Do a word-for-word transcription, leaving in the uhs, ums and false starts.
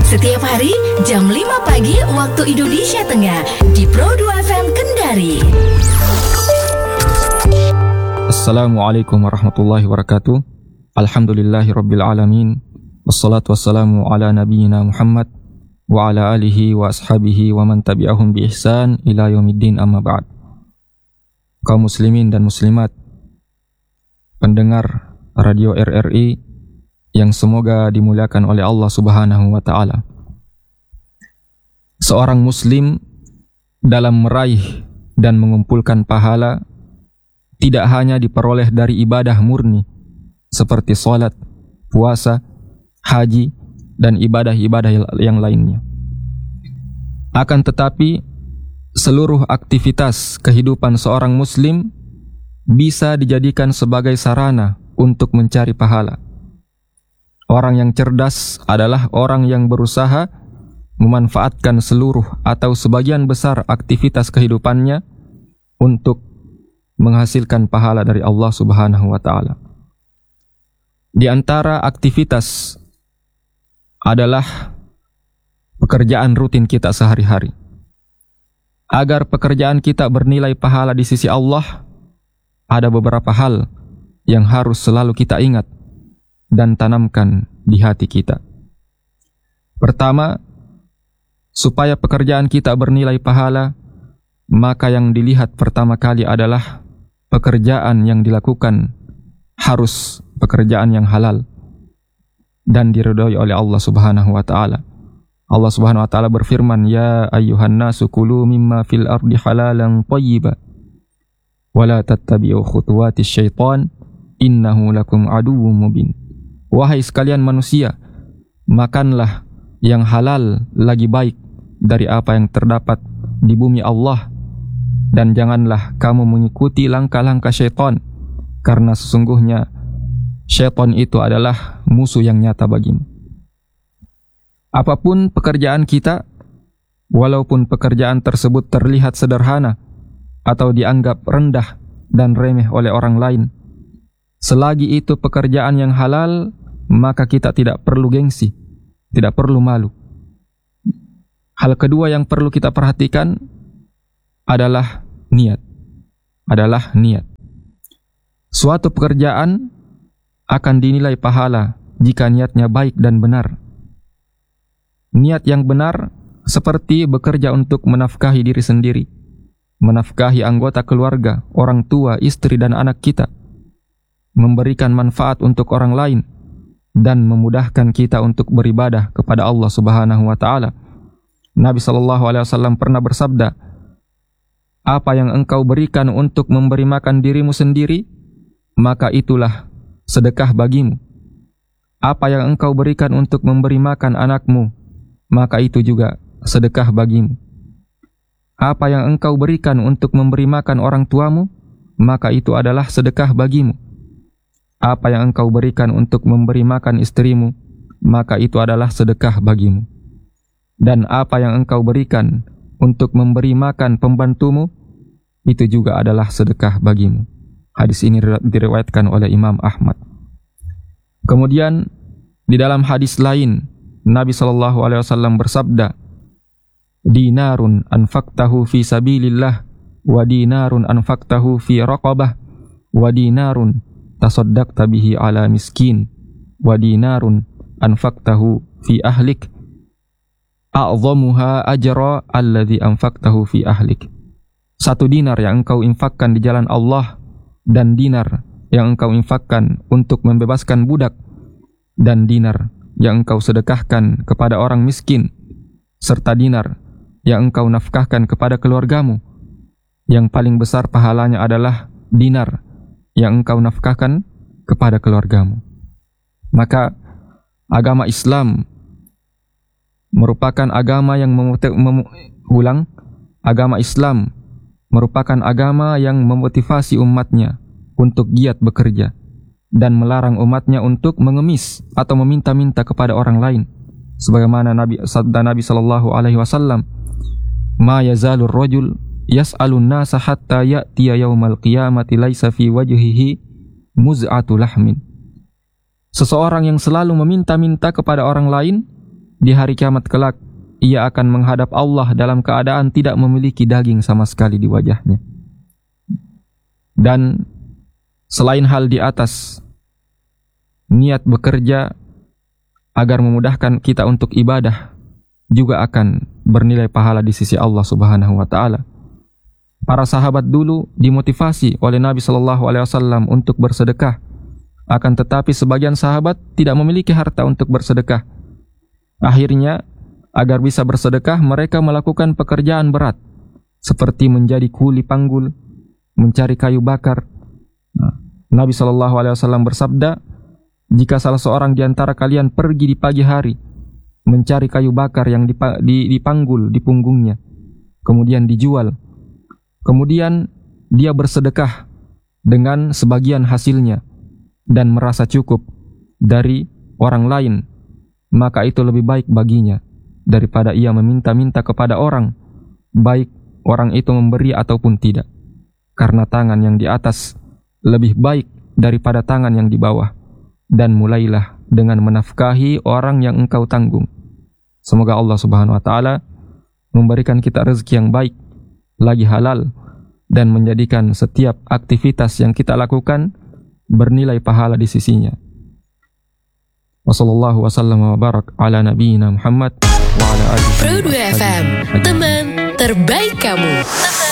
Setiap hari jam lima pagi waktu Indonesia Tengah di Pro dua F M Kendari. Assalamualaikum warahmatullahi wabarakatuh. Alhamdulillahirabbil alamin. Wassalatu wassalamu ala nabiyyina Muhammad wa ala alihi wa ashabihi wa man tabi'ahum bi ihsan ila yaumiddin, amma ba'd. Kaum muslimin dan muslimat, pendengar Radio R R I yang semoga dimuliakan oleh Allah Subhanahu wa taala. Seorang muslim dalam meraih dan mengumpulkan pahala tidak hanya diperoleh dari ibadah murni seperti salat, puasa, haji dan ibadah-ibadah yang lainnya. Akan tetapi seluruh aktivitas kehidupan seorang muslim bisa dijadikan sebagai sarana untuk mencari pahala. Orang yang cerdas adalah orang yang berusaha memanfaatkan seluruh atau sebagian besar aktivitas kehidupannya untuk menghasilkan pahala dari Allah Subhanahu wa taala. Di antara aktivitas adalah pekerjaan rutin kita sehari-hari. Agar pekerjaan kita bernilai pahala di sisi Allah, ada beberapa hal yang harus selalu kita ingat dan tanamkan di hati kita. Pertama, supaya pekerjaan kita bernilai pahala, maka yang dilihat pertama kali adalah pekerjaan yang dilakukan harus pekerjaan yang halal dan diridhai oleh Allah Subhanahu wa taala. Allah Subhanahu wa taala berfirman, "Ya ayyuhan nasu kulu mimma fil ardi halalan thayyiban wa la tattabi'u khutuwatis syaitan innahu lakum aduwwum mubin." Wahai sekalian manusia, makanlah yang halal lagi baik dari apa yang terdapat di bumi Allah, dan janganlah kamu mengikuti langkah-langkah syaitan, karena sesungguhnya syaitan itu adalah musuh yang nyata bagimu. Apapun pekerjaan kita, walaupun pekerjaan tersebut terlihat sederhana atau dianggap rendah dan remeh oleh orang lain, selagi itu pekerjaan yang halal, maka kita tidak perlu gengsi, tidak perlu malu. Hal kedua yang perlu kita perhatikan adalah niat. Adalah niat. Suatu pekerjaan akan dinilai pahala jika niatnya baik dan benar. Niat yang benar seperti bekerja untuk menafkahi diri sendiri, menafkahi anggota keluarga, orang tua, istri dan anak kita, memberikan manfaat untuk orang lain, dan memudahkan kita untuk beribadah kepada Allah Subhanahu wa taala. Nabi sallallahu alaihi wasallam pernah bersabda, "Apa yang engkau berikan untuk memberi makan dirimu sendiri, maka itulah sedekah bagimu. Apa yang engkau berikan untuk memberi makan anakmu, maka itu juga sedekah bagimu. Apa yang engkau berikan untuk memberi makan orang tuamu, maka itu adalah sedekah bagimu. Apa yang engkau berikan untuk memberi makan istrimu, maka itu adalah sedekah bagimu. Dan apa yang engkau berikan untuk memberi makan pembantumu, itu juga adalah sedekah bagimu." Hadis ini diriwayatkan oleh Imam Ahmad. Kemudian di dalam hadis lain, Nabi sallallahu alaihi wasallam bersabda, "Dinarun anfaqtahu fi sabilillah, wa dinarun anfaqtahu fi raqabah, wa dinarun tasaddaqta bihi ala miskin, wa dinarun anfaqtahu fi ahlik, a'zamuha ajra alladhi anfaqtahu fi ahlik." Satu dinar yang engkau infakkan di jalan Allah, dan dinar yang engkau infakkan untuk membebaskan budak, dan dinar yang engkau sedekahkan kepada orang miskin, serta dinar yang engkau nafkahkan kepada keluargamu, yang paling besar pahalanya adalah dinar yang engkau nafkahkan kepada keluargamu. Maka agama Islam merupakan agama yang memut- mem- ulang, agama Islam merupakan agama yang memotivasi umatnya untuk giat bekerja dan melarang umatnya untuk mengemis atau meminta-minta kepada orang lain. Sebagaimana Nabi sabda Nabi sallallahu alaihi wasallam, "Ma yazalur rajul yas'alun nasa hatta ya'tiya yaumal qiyamati laisa fi wajhihi muz'atu lahmin." Seseorang yang selalu meminta-minta kepada orang lain di hari kiamat kelak ia akan menghadap Allah dalam keadaan tidak memiliki daging sama sekali di wajahnya. Dan selain hal di atas, niat bekerja agar memudahkan kita untuk ibadah juga akan bernilai pahala di sisi Allah Subhanahu wa taala. Para sahabat dulu dimotivasi oleh Nabi sallallahu alaihi wasallam untuk bersedekah. Akan tetapi sebagian sahabat tidak memiliki harta untuk bersedekah. Akhirnya, agar bisa bersedekah, mereka melakukan pekerjaan berat, seperti menjadi kuli panggul, mencari kayu bakar. Nah, Nabi sallallahu alaihi wasallam bersabda, jika salah seorang di antara kalian pergi di pagi hari, mencari kayu bakar yang dipanggul di punggungnya, kemudian dijual, kemudian dia bersedekah dengan sebagian hasilnya, dan merasa cukup dari orang lain, maka itu lebih baik baginya daripada ia meminta-minta kepada orang, baik orang itu memberi ataupun tidak, karena tangan yang di atas lebih baik daripada tangan yang di bawah. Dan mulailah dengan menafkahi orang yang engkau tanggung. Semoga Allah Subhanahu wa taala memberikan kita rezeki yang baik, lagi halal, dan menjadikan setiap aktivitas yang kita lakukan bernilai pahala di sisinya. Wassallallahu wasallam wa barak ala nabiyyina Muhammad wa ala alihi. Pro dua F M, teman terbaik kamu.